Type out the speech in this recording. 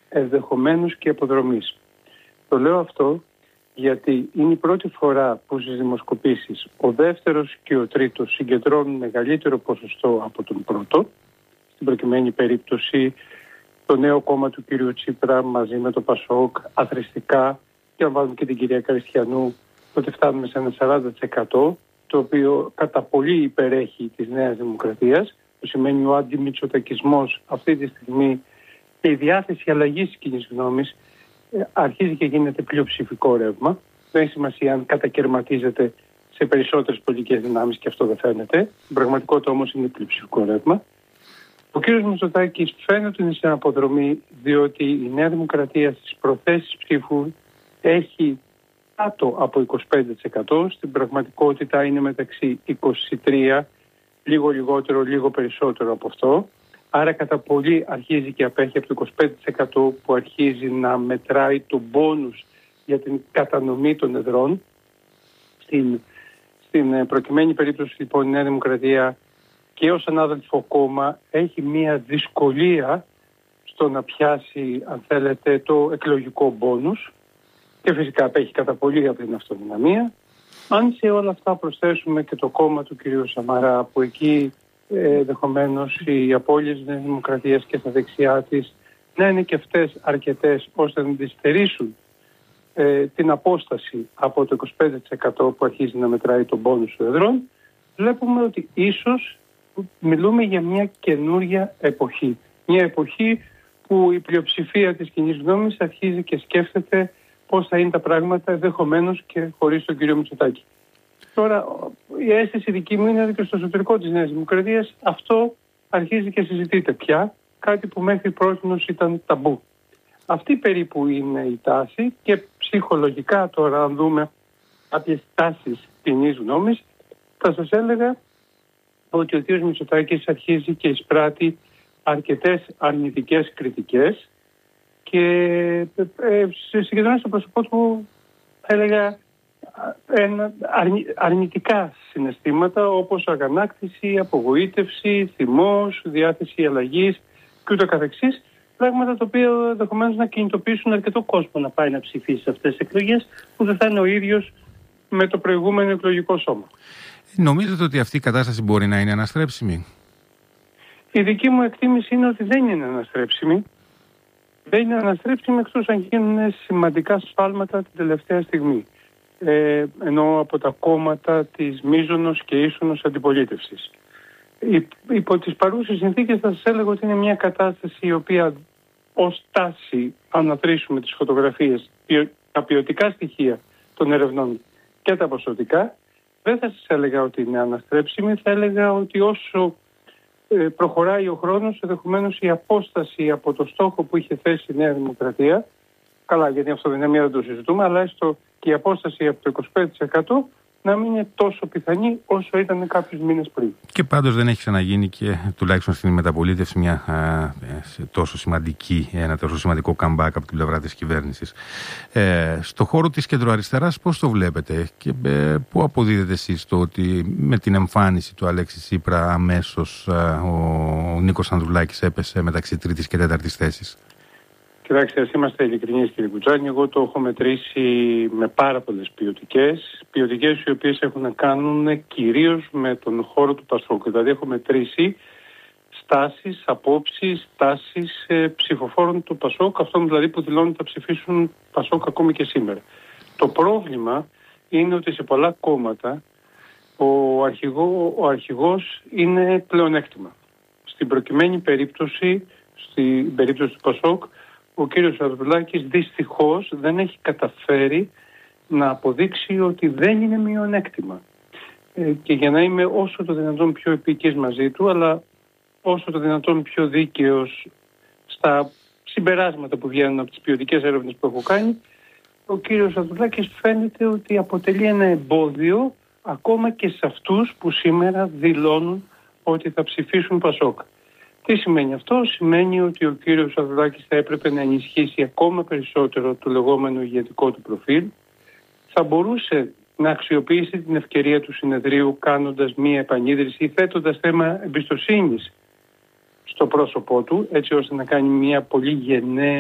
ενδεχομένως και αποδρομής. Το λέω αυτό γιατί είναι η πρώτη φορά που στις δημοσκοπήσεις ο δεύτερος και ο τρίτος συγκεντρώνουν μεγαλύτερο ποσοστό από τον πρώτο. Στην προκειμένη περίπτωση το νέο κόμμα του κ. Τσίπρα μαζί με το ΠΑΣΟΚ αθρηστικά, και αν βάλουμε και την κυρία Καριστιανού, τότε φτάνουμε σε ένα 40%, το οποίο κατά πολύ υπερέχει της Νέας Δημοκρατίας, που σημαίνει ο αντιμητσοτακισμός αυτή τη στιγμή και η διάθεση αλλαγής της κοινής γνώμης αρχίζει και γίνεται πλειοψηφικό ρεύμα. Δεν έχει σημασία αν κατακαιρματίζεται σε περισσότερες πολιτικές δυνάμεις, και αυτό δεν φαίνεται. Στην πραγματικότητα όμως είναι πλειοψηφικό ρεύμα. Ο κ. Μητσοτάκης φαίνεται ότι είναι σε αποδρομή, διότι η Νέα Δημοκρατία στις προθέσεις ψήφου έχει κάτω από 25%. Στην πραγματικότητα είναι μεταξύ 23%, λίγο λιγότερο, λίγο περισσότερο από αυτό. Άρα κατά πολύ αρχίζει και απέχει από το 25% που αρχίζει να μετράει το μπόνους για την κατανομή των εδρών. Στην προκειμένη περίπτωση λοιπόν η Νέα Δημοκρατία και ως ανάδελφο κόμμα έχει μία δυσκολία στο να πιάσει, αν θέλετε, το εκλογικό μπόνους, και φυσικά απέχει κατά πολύ από την αυτοδυναμία. Αν σε όλα αυτά προσθέσουμε και το κόμμα του κ. Σαμαρά, που εκεί ενδεχομένως οι απώλειες της Νέας Δημοκρατίας και στα δεξιά της να είναι και αυτές αρκετές ώστε να τις στερήσουν την απόσταση από το 25% που αρχίζει να μετράει τον μπόνους των εδρών, βλέπουμε ότι ίσως μιλούμε για μια καινούρια εποχή. Μια εποχή που η πλειοψηφία της κοινής γνώμης αρχίζει και σκέφτεται πώς θα είναι τα πράγματα, ενδεχομένως και χωρίς τον κύριο Μητσοτάκη. Τώρα, η αίσθηση δική μου είναι ότι και στο εσωτερικό της Νέας Δημοκρατίας αυτό αρχίζει και συζητείται πια, κάτι που μέχρι πρότινος ήταν ταμπού. Αυτή περίπου είναι η τάση, και ψυχολογικά τώρα, αν δούμε κάποιες τάσεις κοινής γνώμης, θα σας έλεγα ότι ο κ. Μητσοτάκης αρχίζει και εισπράττει αρκετές αρνητικές κριτικές και συγκεντρώνει στο πρόσωπό του, θα έλεγα, αρνητικά συναισθήματα όπως αγανάκτηση, απογοήτευση, θυμός, διάθεση αλλαγής και ούτω καθεξής. Πράγματα τα οποία ενδεχομένως να κινητοποιήσουν αρκετό κόσμο να πάει να ψηφίσει σε αυτές τις εκλογές, που δεν θα είναι ο ίδιος με το προηγούμενο εκλογικό σώμα. Νομίζετε ότι αυτή η κατάσταση μπορεί να είναι αναστρέψιμη? Η δική μου εκτίμηση είναι ότι δεν είναι αναστρέψιμη. Δεν είναι αναστρέψιμη εκτός αν γίνουν σημαντικά σφάλματα την τελευταία στιγμή. Ενώ από τα κόμματα της μείζωνος και ίσονος αντιπολίτευσης. Υπό τις παρούσες συνθήκες θα σας έλεγα ότι είναι μια κατάσταση η οποία ως τάση, αν ανατρήσουμε τις φωτογραφίες, τα ποιοτικά στοιχεία των ερευνών και τα ποσοτικά, δεν θα σας έλεγα ότι είναι αναστρέψιμη. Θα έλεγα ότι όσο προχωράει ο χρόνος, ενδεχομένως η απόσταση από το στόχο που είχε θέσει η Νέα Δημοκρατία, καλά, γιατί αυτό δεν είναι, δεν το συζητούμε, αλλά έστω και η απόσταση από το 25% να μην είναι τόσο πιθανή όσο ήταν κάποιους μήνες πριν. Και πάντως δεν έχει ξαναγίνει, και τουλάχιστον στην μεταπολίτευση, ένα τόσο σημαντικό comeback από την πλευρά της κυβέρνησης. Στο χώρο της κεντροαριστεράς πώς το βλέπετε και πού αποδίδετε εσείς το ότι με την εμφάνιση του Αλέξη Τσίπρα αμέσως ο Νίκος Ανδρουλάκης έπεσε μεταξύ τρίτης και τέταρτης θέσης? Κοιτάξτε, ας είμαστε ειλικρινείς, κύριε Κουτζάνη. Εγώ το έχω μετρήσει με πάρα πολλές ποιοτικές οι οποίες έχουν να κάνουν κυρίως με τον χώρο του ΠΑΣΟΚ. Δηλαδή έχω μετρήσει στάσεις, απόψεις, τάσεις ψηφοφόρων του ΠΑΣΟΚ, αυτών δηλαδή που δηλώνουν ότι θα ψηφίσουν ΠΑΣΟΚ ακόμη και σήμερα. Το πρόβλημα είναι ότι σε πολλά κόμματα ο αρχηγός είναι πλεονέκτημα. Στην προκειμένη περίπτωση, στην περίπτωση του ΠΑΣΟΚ, ο κύριος Ανδρουλάκης δυστυχώς δεν έχει καταφέρει να αποδείξει ότι δεν είναι μειονέκτημα. Και για να είμαι όσο το δυνατόν πιο επίκης μαζί του, αλλά όσο το δυνατόν πιο δίκαιος στα συμπεράσματα που βγαίνουν από τις ποιοτικές έρευνες που έχω κάνει, ο κύριος Ανδρουλάκης φαίνεται ότι αποτελεί ένα εμπόδιο ακόμα και σε αυτούς που σήμερα δηλώνουν ότι θα ψηφίσουν ΠΑΣΟΚ. Τι σημαίνει αυτό? Σημαίνει ότι ο κύριος Ανδρουλάκης θα έπρεπε να ενισχύσει ακόμα περισσότερο το λεγόμενο ηγετικό του προφίλ. Θα μπορούσε να αξιοποιήσει την ευκαιρία του συνεδρίου κάνοντας μία επανίδρυση ή θέτοντας θέμα εμπιστοσύνης στο πρόσωπό του, έτσι ώστε να κάνει μία πολύ γενναία